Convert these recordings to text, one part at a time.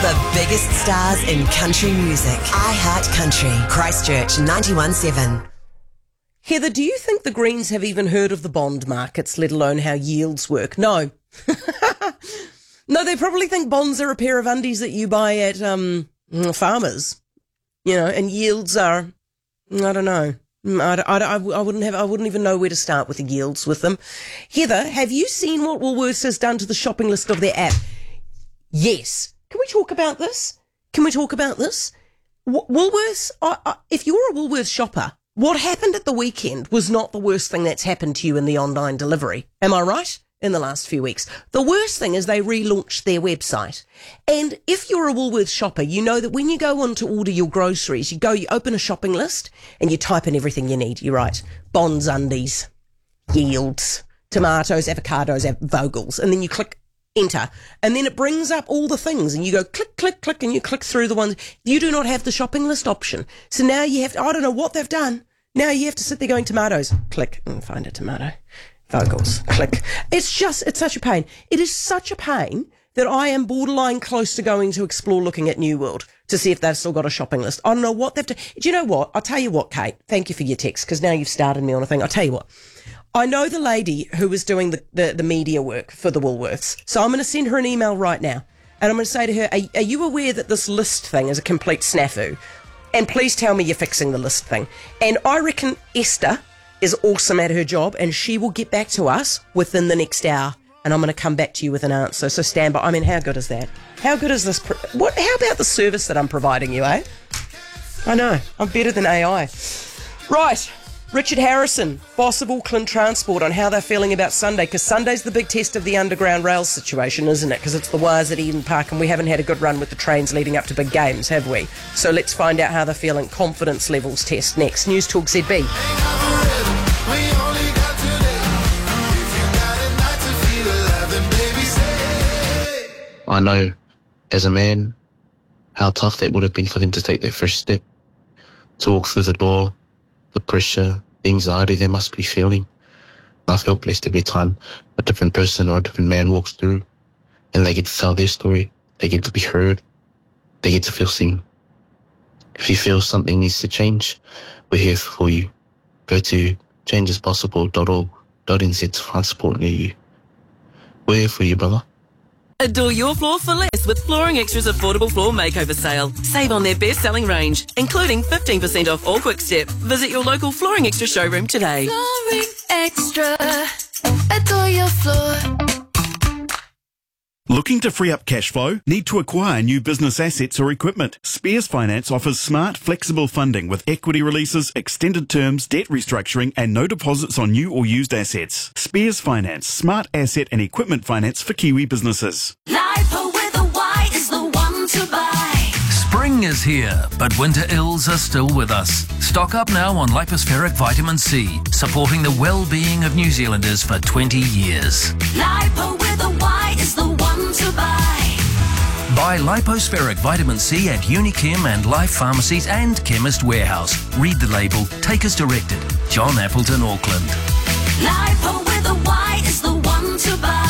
The biggest stars in country music. I Heart Country. Christchurch 91.7. Heather, do you think the Greens have even heard of the bond markets, let alone how yields work? No. No, they probably think bonds are a pair of undies that you buy at farmers, and yields are, I don't know. I wouldn't even know where to start with the yields with them. Heather, have you seen what Woolworths has done to the shopping list of their app? Yes. Can we talk about this? Woolworths, if you're a Woolworths shopper, what happened at the weekend was not the worst thing that's happened to you in the online delivery. Am I right? In the last few weeks. The worst thing is they relaunched their website. And if you're a Woolworths shopper, you know that when you go on to order your groceries, you open a shopping list and you type in everything you need. You write bonds, undies, yields, tomatoes, avocados, Vogels, and then you click enter. And then it brings up all the things and you go click, click, click, and you click through the ones. You do not have the shopping list option. So now you have to, I don't know what they've done. Now you have to sit there going tomatoes, click and find a tomato. Vogels, click. It's such a pain. It is such a pain that I am borderline close to going to explore looking at New World to see if they've still got a shopping list. I don't know what they've done. Do you know what? I'll tell you what, Kate. Thank you for your text, because now you've started me on a thing. I'll tell you what. I know the lady who was doing the media work for the Woolworths. So I'm going to send her an email right now. And I'm going to say to her, are you aware that this list thing is a complete snafu? And please tell me you're fixing the list thing. And I reckon Esther is awesome at her job, and she will get back to us within the next hour, and I'm going to come back to you with an answer. So stand by. I mean, how good is that? How good is this? How about the service that I'm providing you, eh? I know. I'm better than AI. Right. Richard Harrison, boss of Auckland Transport, on how they're feeling about Sunday, because Sunday's the big test of the underground rail situation, isn't it? Because it's the wires at Eden Park, and we haven't had a good run with the trains leading up to big games, have we? So let's find out how they're feeling. Confidence levels test next. News Talk ZB. I know, as a man, how tough that would have been for them to take that first step, to walk through the door, the pressure, the anxiety they must be feeling. I feel blessed every time a different person or a different man walks through and they get to tell their story, they get to be heard, they get to feel seen. If you feel something needs to change, we're here for you. Go to changeispossible.org.nz to find support near you. We're here for you, brother. Adore your floor for less with Flooring Extra's affordable floor makeover sale. Save on their best-selling range, including 15% off all Quick Step. Visit your local Flooring Extra showroom today. Flooring Extra. Adore your floor. Looking to free up cash flow? Need to acquire new business assets or equipment? Spears Finance offers smart, flexible funding with equity releases, extended terms, debt restructuring, and no deposits on new or used assets. Spears Finance, smart asset and equipment finance for Kiwi businesses. Lipo with a Y is the one to buy. Spring is here, but winter ills are still with us. Stock up now on Lipospheric Vitamin C, supporting the well-being of New Zealanders for 20 years. Lipo with a Y is the one to buy. Buy Lipospheric Vitamin C at Unichem and Life Pharmacies and Chemist Warehouse. Read the label. Take as directed. John Appleton, Auckland. Lipo with a Y is the one to buy.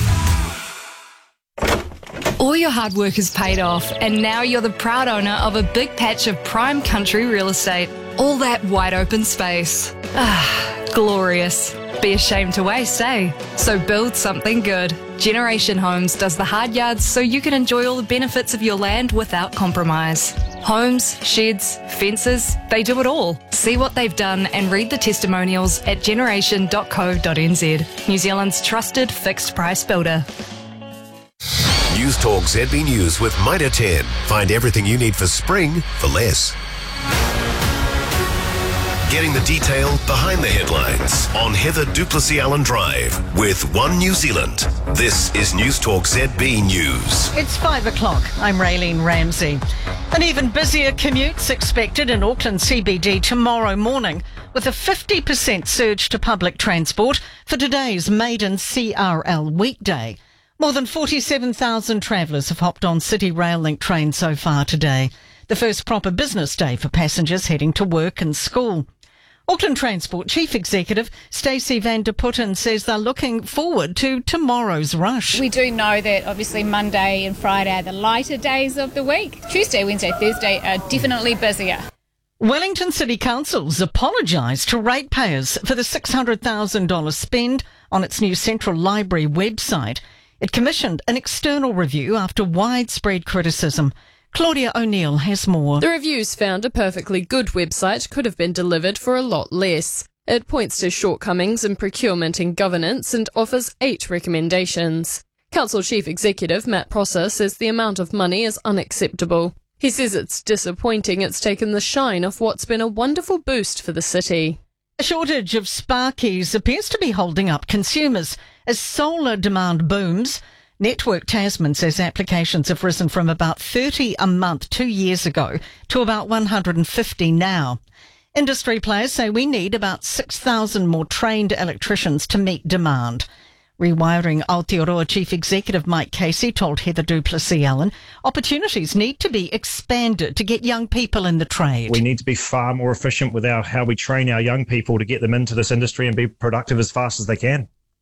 All your hard work has paid off, and now you're the proud owner of a big patch of prime country real estate. All that wide open space. Ah, glorious. Be ashamed to waste, eh? So build something good. Generation Homes does the hard yards so you can enjoy all the benefits of your land without compromise. Homes, sheds, fences, they do it all. See what they've done and read the testimonials at generation.co.nz. New Zealand's trusted fixed price builder. News Talk ZB News with Mitre 10. Find everything you need for spring for less. Getting the detail behind the headlines on Heather Duplessis Allen Drive with One New Zealand. This is News Talk ZB News. It's 5 o'clock. I'm Raylene Ramsey. An even busier commute's expected in Auckland CBD tomorrow morning, with a 50% surge to public transport for today's maiden CRL weekday. More than 47,000 travellers have hopped on City Rail Link trains so far today, the first proper business day for passengers heading to work and school. Auckland Transport Chief Executive Stacey van der Putten says they're looking forward to tomorrow's rush. We do know that obviously Monday and Friday are the lighter days of the week. Tuesday, Wednesday, Thursday are definitely busier. Wellington City Council's apologised to ratepayers for the $600,000 spend on its new Central Library website. It commissioned an external review after widespread criticism. Claudia O'Neill has more. The reviews found a perfectly good website could have been delivered for a lot less. It points to shortcomings in procurement and governance and offers 8 recommendations. Council Chief Executive Matt Prosser says the amount of money is unacceptable. He says it's disappointing it's taken the shine off what's been a wonderful boost for the city. A shortage of sparkies appears to be holding up consumers as solar demand booms. Network Tasman says applications have risen from about 30 a month 2 years ago to about 150 now. Industry players say we need about 6,000 more trained electricians to meet demand. Rewiring Aotearoa Chief Executive Mike Casey told Heather Duplessis-Allen opportunities need to be expanded to get young people in the trade. We need to be far more efficient with how we train our young people to get them into this industry and be productive as fast as they can.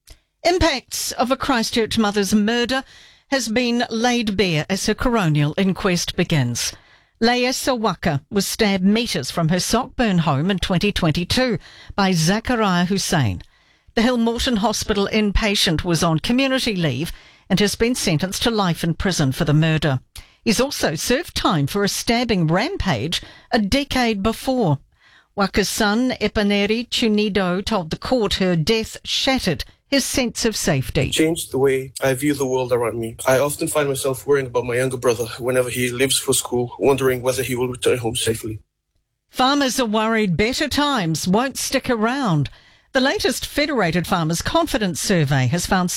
Impacts of a Christchurch mother's murder has been laid bare as her coronial inquest begins. Leia Sawaka was stabbed metres from her Sockburn home in 2022 by Zachariah Hussein. The Hill Morton Hospital inpatient was on community leave and has been sentenced to life in prison for the murder. He's also served time for a stabbing rampage a decade before. Waka's son, Epaneri Chunido, told the court her death shattered his sense of safety. It changed the way I view the world around me. I often find myself worrying about my younger brother whenever he leaves for school, wondering whether he will return home safely. Farmers are worried better times won't stick around. The latest Federated Farmers Confidence Survey has found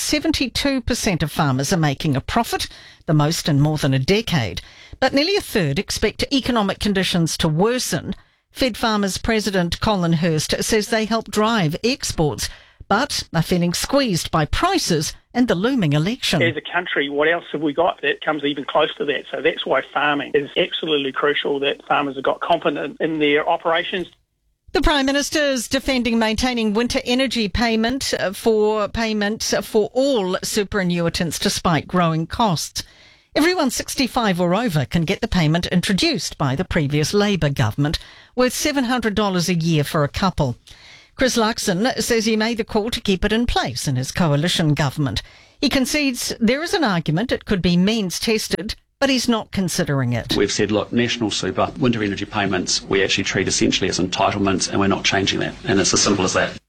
72% of farmers are making a profit, the most in more than a decade. But nearly a third expect economic conditions to worsen. Fed Farmers President Colin Hurst says they help drive exports, but are feeling squeezed by prices and the looming election. As a country, what else have we got that comes even close to that? So that's why farming is absolutely crucial, that farmers have got confidence in their operations. The Prime Minister is defending maintaining winter energy payment for all superannuitants despite growing costs. Everyone 65 or over can get the payment introduced by the previous Labour government, worth $700 a year for a couple. Chris Luxon says he made the call to keep it in place in his coalition government. He concedes there is an argument it could be means tested, but he's not considering it. We've said, look, national super, winter energy payments, we actually treat essentially as entitlements, and we're not changing that. And it's as simple as that.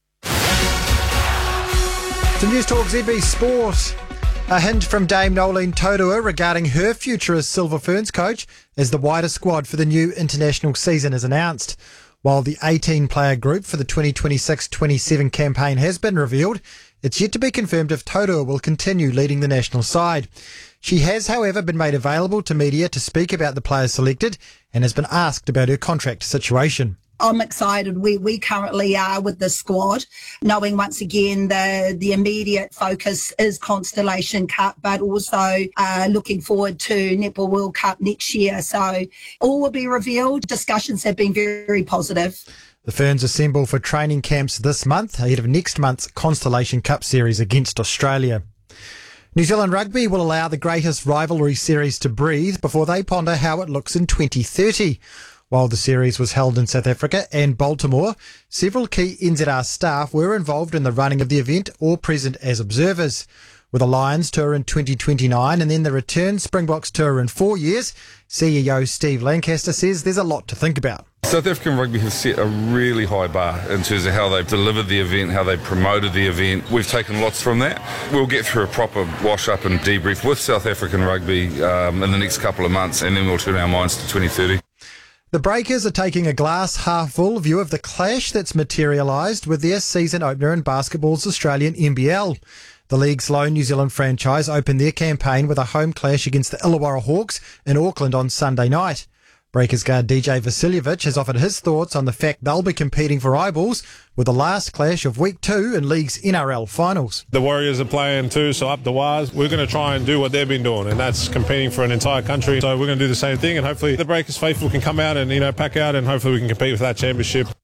To News Talk ZB Sport. A hint from Dame Nolene Taurua regarding her future as Silver Ferns coach as the wider squad for the new international season is announced. While the 18-player group for the 2026-27 campaign has been revealed, it's yet to be confirmed if Taurua will continue leading the national side. She has, however, been made available to media to speak about the players selected and has been asked about her contract situation. I'm excited. We currently are with the squad, knowing once again the immediate focus is Constellation Cup, but also looking forward to Netball World Cup next year. So all will be revealed. Discussions have been very, very positive. The Ferns assemble for training camps this month ahead of next month's Constellation Cup series against Australia. New Zealand Rugby will allow the greatest rivalry series to breathe before they ponder how it looks in 2030. While the series was held in South Africa and Baltimore, several key NZR staff were involved in the running of the event or present as observers. With the Lions tour in 2029 and then the return Springboks tour in 4 years, CEO Steve Lancaster says there's a lot to think about. South African rugby has set a really high bar in terms of how they've delivered the event, how they've promoted the event. We've taken lots from that. We'll get through a proper wash-up and debrief with South African rugby in the next couple of months, and then we'll turn our minds to 2030. The Breakers are taking a glass-half-full view of the clash that's materialised with their season opener in basketball's Australian NBL. The league's lone New Zealand franchise opened their campaign with a home clash against the Illawarra Hawks in Auckland on Sunday night. Breakers guard DJ Vasiljevic has offered his thoughts on the fact they'll be competing for eyeballs with the last clash of Week 2 in League's NRL finals. The Warriors are playing too, so up the wires. We're going to try and do what they've been doing, and that's competing for an entire country. So we're going to do the same thing, and hopefully the Breakers faithful can come out and pack out, and hopefully we can compete for that championship.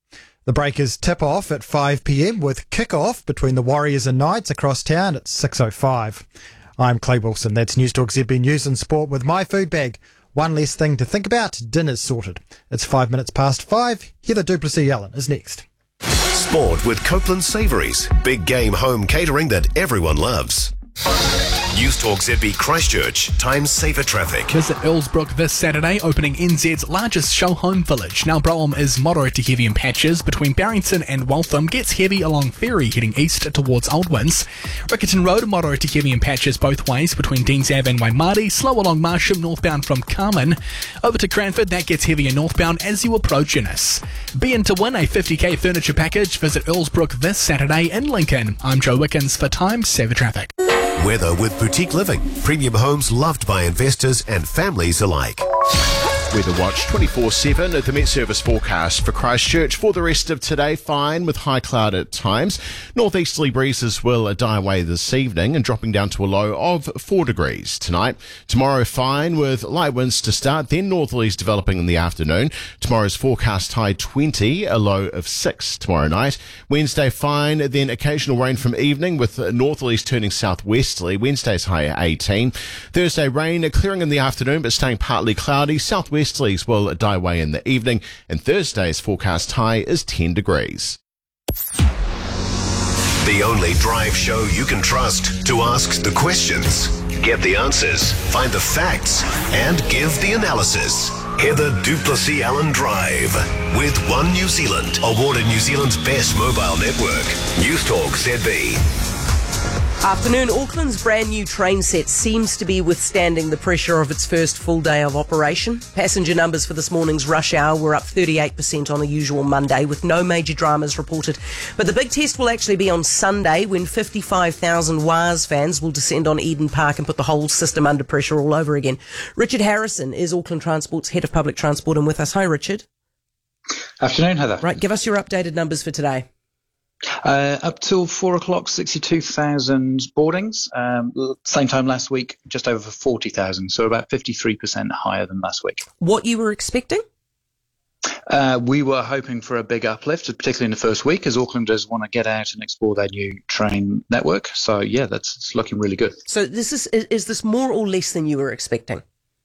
The Breakers tip off at 5 p.m. with kick-off between the Warriors and Knights across town at 6:05. I'm Clay Wilson. That's News Talk ZB News and Sport with my food bag. One less thing to think about. Dinner's sorted. It's 5 minutes past 5. Heather Duplessis-Allen is next. Sport with Copeland Savouries. Big game home catering that everyone loves. News Talk ZB Christchurch. Time saver traffic. Visit Earlsbrook this Saturday, opening NZ's largest show home village. Now Brougham is moderate to heavy in patches between Barrington and Waltham. Gets heavy along Ferry heading east towards Oldwins. Riccarton Road moderate to heavy in patches both ways between Deans Ave and Waimari. Slow along Marsham northbound from Carmen. Over to Cranford, that gets heavier northbound as you approach Innis. Be in to win a 50k furniture package. Visit Earlsbrook this Saturday in Lincoln. I'm Joe Wickens for Time Saver Traffic. Weather with Boutique Living. Premium homes loved by investors and families alike. Weather Watch 24/7 at the Met Service forecast for Christchurch for the rest of today. Fine with high cloud at times. Northeasterly breezes will die away this evening and dropping down to a low of 4 degrees tonight. Tomorrow fine with light winds to start, then northerlies developing in the afternoon. Tomorrow's forecast high 20, a low of 6 tomorrow night. Wednesday fine, then occasional rain from evening with northerlies turning southwesterly. Wednesday's high 18. Thursday rain clearing in the afternoon but staying partly cloudy. Southwesterlies will die away in the evening, and Thursday's forecast high is 10 degrees. The only drive show you can trust to ask the questions, get the answers, find the facts, and give the analysis. Heather Duplessis-Allen Drive with One New Zealand, awarded New Zealand's best mobile network. News Talk ZB. Afternoon, Auckland's brand new train set seems to be withstanding the pressure of its first full day of operation. Passenger numbers for this morning's rush hour were up 38% on a usual Monday, with no major dramas reported. But the big test will actually be on Sunday, when 55,000 WAS fans will descend on Eden Park and put the whole system under pressure all over again. Richard Harrison is Auckland Transport's Head of Public Transport and with us. Hi, Richard. Afternoon, Heather. Right, give us your updated numbers for today. Up till 4 o'clock, 62,000 boardings. Same time last week, just over 40,000, so about 53% higher than last week. What you were expecting? We were hoping for a big uplift, particularly in the first week, as Aucklanders want to get out and explore their new train network. So, yeah, it's looking really good. So is this more or less than you were expecting?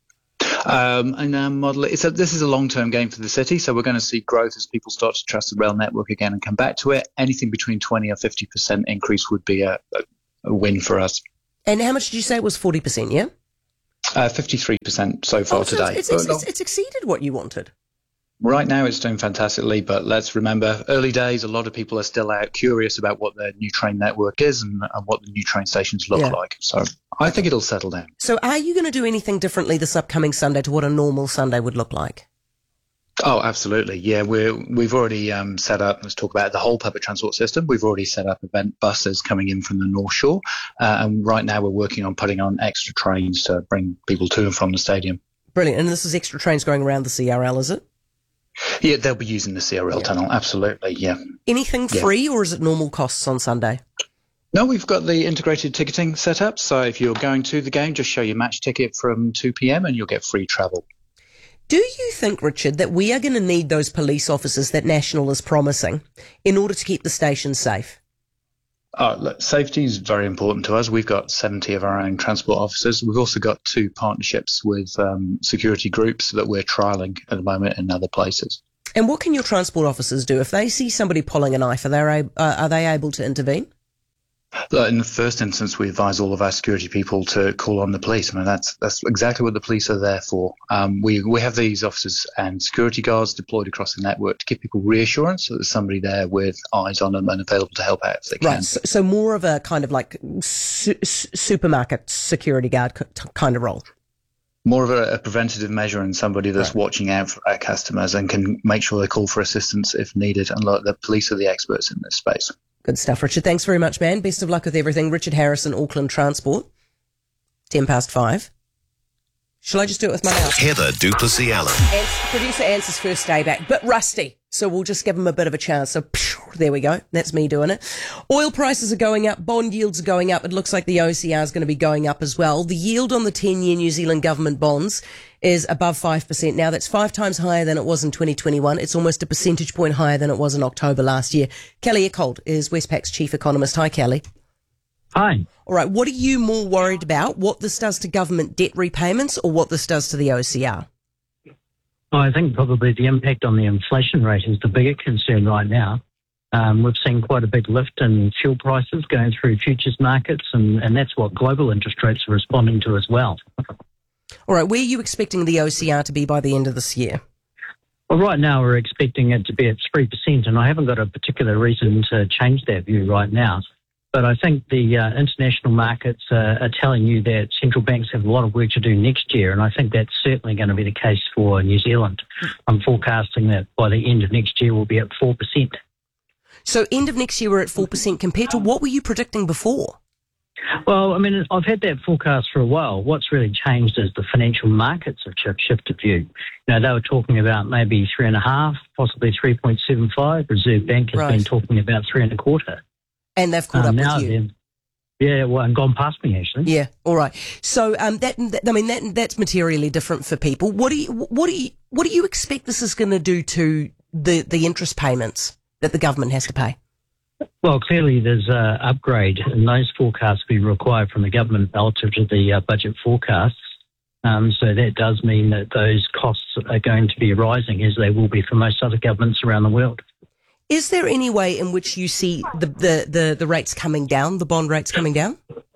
In our model, this is a long-term game for the city, so we're going to see growth as people start to trust the rail network again and come back to it. Anything between 20 or 50% increase would be a win for us. And how much did you say it was? 40%, yeah? 53% so far today. It's exceeded what you wanted. Right now it's doing fantastically, but let's remember, early days, a lot of people are still out curious about what their new train network is and what the new train stations look like. So I think it'll settle down. So are you going to do anything differently this upcoming Sunday to what a normal Sunday would look like? Oh, absolutely. Yeah, we've already set up, let's talk about the whole public transport system. We've already set up event buses coming in from the North Shore. And right now we're working on putting on extra trains to bring people to and from the stadium. Brilliant. And this is extra trains going around the CRL, is it? Yeah, they'll be using the CRL tunnel, absolutely, yeah. Anything free or is it normal costs on Sunday? No, we've got the integrated ticketing set up, so if you're going to the game, just show your match ticket from 2 p.m. and you'll get free travel. Do you think, Richard, that we are going to need those police officers that National is promising in order to keep the station safe? Look, safety is very important to us. We've got 70 of our own transport officers. We've also got 2 partnerships with security groups that we're trialling at the moment in other places. And what can your transport officers do? If they see somebody pulling a knife, are they able to intervene? In the first instance, we advise all of our security people to call on the police. I mean, that's exactly what the police are there for. We have these officers and security guards deployed across the network to give people reassurance that there's somebody there with eyes on them and available to help out if they can. Right, so more of a kind of like supermarket security guard kind of role. More of a preventative measure and somebody that's watching out for our customers and can make sure they call for assistance if needed. And look, the police are the experts in this space. Good stuff, Richard. Thanks very much, man. Best of luck with everything. Richard Harrison, Auckland Transport. 5:10. Shall I just do it with my mouth? Heather Duplessis-Allen. Producer Ans's first day back. Bit rusty, so we'll just give him a bit of a chance. So There we go. That's me doing it. Oil prices are going up. Bond yields are going up. It looks like the OCR is going to be going up as well. The yield on the 10-year New Zealand government bonds is above 5% now. That's 5 times higher than it was in 2021. It's almost a percentage point higher than it was in October last year. Kelly Eckholt is Westpac's chief economist. Hi, Kelly. Hi. All right. What are you more worried about? What this does to government debt repayments or what this does to the OCR? Well, I think probably the impact on the inflation rate is the bigger concern right now. We've seen quite a big lift in fuel prices going through futures markets, and that's what global interest rates are responding to as well. All right. Where are you expecting the OCR to be by the end of this year? Well, right now we're expecting it to be at 3%, and I haven't got a particular reason to change that view right now. But I think the international markets are telling you that central banks have a lot of work to do next year, and I think that's certainly going to be the case for New Zealand. I'm forecasting that by the end of next year we'll be at 4%. So end of next year we're at 4% compared to what were you predicting before? Well, I mean, I've had that forecast for a while. What's really changed is the financial markets have shifted view. You know, they were talking about maybe 3.5%, possibly 3.75%. Reserve Bank has been talking about 3.25%. And they've caught up now with you. Yeah, well, and gone past me actually. Yeah, all right. So that's materially different for people. What do you expect this is going to do to the interest payments that the government has to pay? Well, clearly there's an upgrade, and those forecasts will be required from the government relative to the budget forecasts. So that does mean that those costs are going to be rising, as they will be for most other governments around the world. Is there any way in which you see the rates coming down, the bond rates coming down?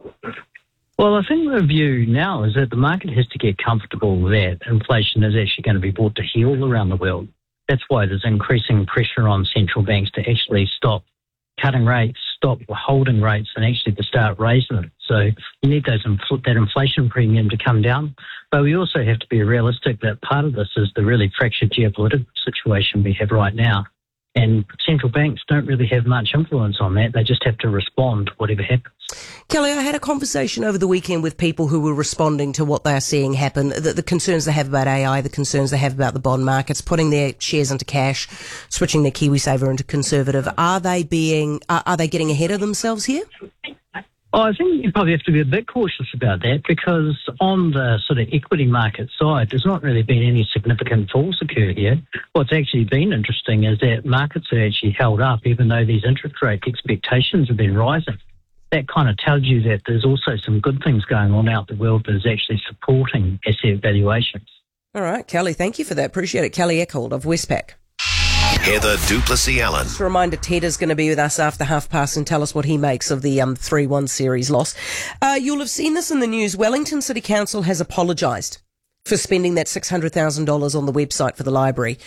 Well, I think the view now is that the market has to get comfortable that inflation is actually going to be brought to heel around the world. That's why there's increasing pressure on central banks to actually stop cutting rates, stop holding rates, and actually to start raising them. So you need that inflation premium to come down. But we also have to be realistic that part of this is the really fractured geopolitical situation we have right now. And central banks don't really have much influence on that. They just have to respond to whatever happens. Kelly, I had a conversation over the weekend with people who were responding to what they're seeing happen, the concerns they have about AI, the concerns they have about the bond markets, putting their shares into cash, switching their KiwiSaver into conservative. Are they getting ahead of themselves here? Oh, I think you probably have to be a bit cautious about that, because on the sort of equity market side, there's not really been any significant falls occur here. What's actually been interesting is that markets have actually held up, even though these interest rate expectations have been rising. That kind of tells you that there's also some good things going on out in the world that is actually supporting asset valuations. All right, Kelly, thank you for that. Appreciate it. Kelly Eckholt of Westpac. Heather Duplessis Allen. Just a reminder, Ted is going to be with us after 50:30 and tell us what he makes of the 3-1 series loss. You'll have seen this in the news. Wellington City Council has apologised for spending that $600,000 on the website for the library.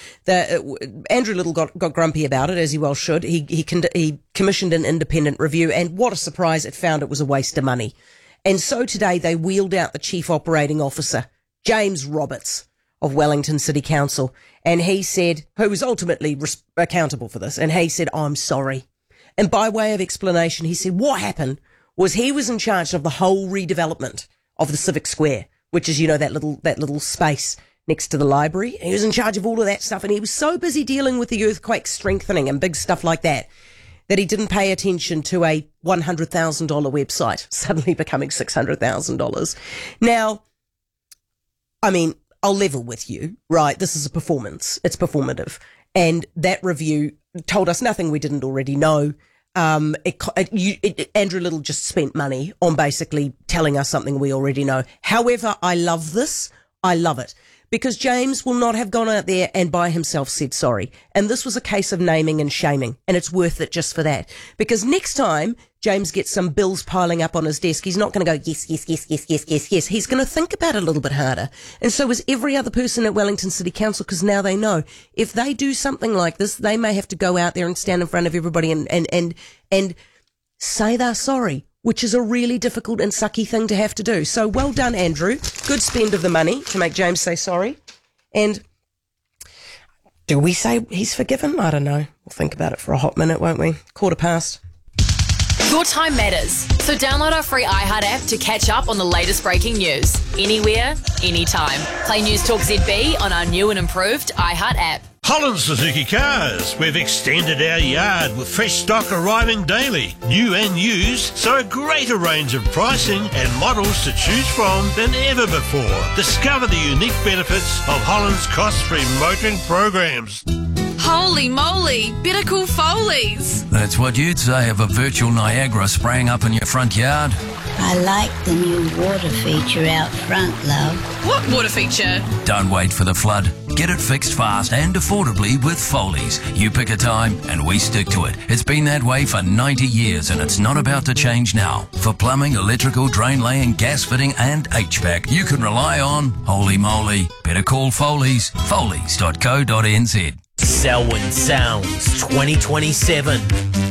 Andrew Little got grumpy about it, as he well should. He commissioned an independent review, and what a surprise, it found it was a waste of money. And so today they wheeled out the Chief Operating Officer, James Roberts, of Wellington City Council, and he said, who was ultimately accountable for this, and he said, I'm sorry. And by way of explanation, he said what happened was he was in charge of the whole redevelopment of the Civic Square, which is, you know, that little space next to the library. He was in charge of all of that stuff, and he was so busy dealing with the earthquake strengthening and big stuff like that he didn't pay attention to a $100,000 website suddenly becoming $600,000. Now, I mean, I'll level with you, right? This is a performance. It's performative. And that review told us nothing we didn't already know. Andrew Little just spent money on basically telling us something we already know. However, I love this. I love it. Because James will not have gone out there and by himself said sorry. And this was a case of naming and shaming. And it's worth it just for that. Because next time James gets some bills piling up on his desk, he's not going to go, yes. He's going to think about it a little bit harder. And so is every other person at Wellington City Council, because now they know if they do something like this, they may have to go out there and stand in front of everybody and say they're sorry, which is a really difficult and sucky thing to have to do. So well done, Andrew. Good spend of the money to make James say sorry. And do we say he's forgiven? I don't know. We'll think about it for a hot minute, won't we? 15:15. Your time matters, so download our free iHeart app to catch up on the latest breaking news. Anywhere, anytime. Play News Talk ZB on our new and improved iHeart app. Holland Suzuki Cars. We've extended our yard with fresh stock arriving daily, new and used, so a greater range of pricing and models to choose from than ever before. Discover the unique benefits of Holland's cost-free motoring programs. Holy moly, better call Foley's. That's what you'd say of a virtual Niagara spraying up in your front yard. I like the new water feature out front, love. What water feature? Don't wait for the flood. Get it fixed fast and affordably with Foley's. You pick a time and we stick to it. It's been that way for 90 years and it's not about to change now. For plumbing, electrical, drain laying, gas fitting and HVAC, you can rely on Holy Moly. Better call Foley's. Foley's.co.nz. Selwyn Sounds 2027.